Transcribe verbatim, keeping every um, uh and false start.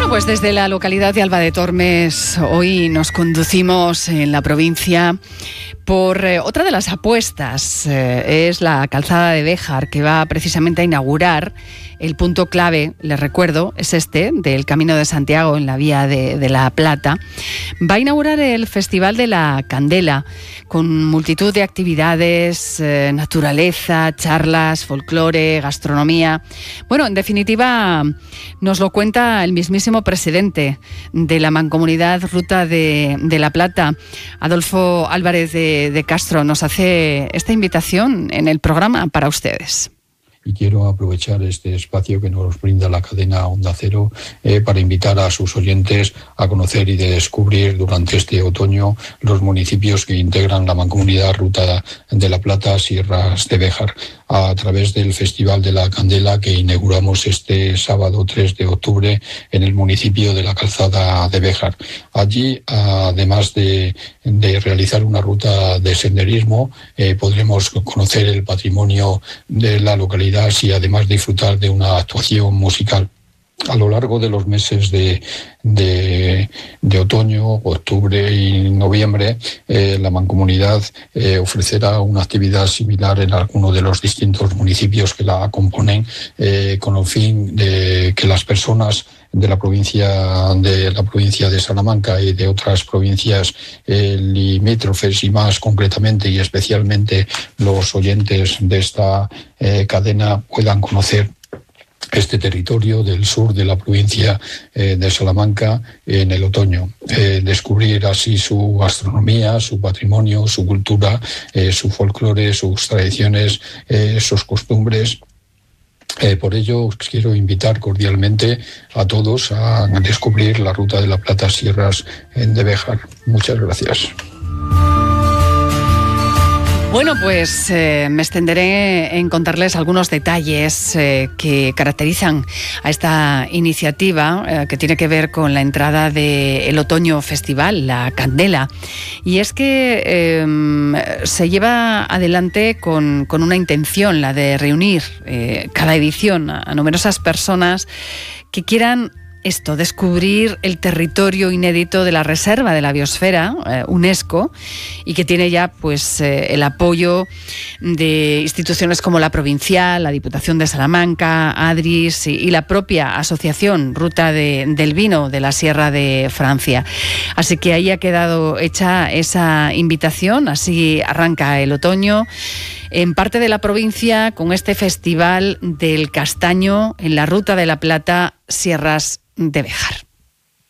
Bueno, pues desde la localidad de Alba de Tormes hoy nos conducimos en la provincia por eh, otra de las apuestas. Eh, es la calzada de Béjar, que va precisamente a inaugurar el punto clave, les recuerdo, es este, del Camino de Santiago en la Vía de, de la Plata. Va a inaugurar el Festival de la Candela, con multitud de actividades, eh, naturaleza, charlas, folclore, gastronomía. Bueno, en definitiva, nos lo cuenta el mismísimo presidente de la Mancomunidad Ruta de, de la Plata, Adolfo Álvarez de, de Castro. Nos hace esta invitación en el programa para ustedes. Y quiero aprovechar este espacio que nos brinda la cadena Onda Cero eh, para invitar a sus oyentes a conocer y de descubrir durante este otoño los municipios que integran la Mancomunidad Ruta de la Plata, Sierras de Béjar, a través del Festival de la Candela que inauguramos este sábado tres de octubre en el municipio de la Calzada de Béjar. Allí, además de, de realizar una ruta de senderismo, eh, podremos conocer el patrimonio de la localidad y además disfrutar de una actuación musical. A lo largo de los meses de, de, de otoño, octubre y noviembre, eh, la Mancomunidad eh, ofrecerá una actividad similar en alguno de los distintos municipios que la componen, eh, con el fin de que las personas de la provincia de la provincia de Salamanca y de otras provincias eh, limítrofes, y más concretamente y especialmente los oyentes de esta eh, cadena, puedan conocer este territorio del sur de la provincia eh, de Salamanca en el otoño. Eh, descubrir así su gastronomía, su patrimonio, su cultura, eh, su folclore, sus tradiciones, eh, sus costumbres. Eh, por ello os quiero invitar cordialmente a todos a descubrir la Ruta de la Plata, Sierras de Béjar. Muchas gracias. Bueno, pues eh, me extenderé en contarles algunos detalles eh, que caracterizan a esta iniciativa eh, que tiene que ver con la entrada del Otoño Festival, la Candela. Y es que eh, se lleva adelante con, con una intención, la de reunir eh, cada edición a, a numerosas personas que quieran esto, descubrir el territorio inédito de la Reserva de la Biosfera, eh, UNESCO, y que tiene ya pues eh, el apoyo de instituciones como la Provincial, la Diputación de Salamanca, ADRIS y, y la propia Asociación Ruta de, del Vino de la Sierra de Francia. Así que ahí ha quedado hecha esa invitación, así arranca el otoño en parte de la provincia con este Festival del Castaño en la Ruta de la Plata, Sierras de Béjar.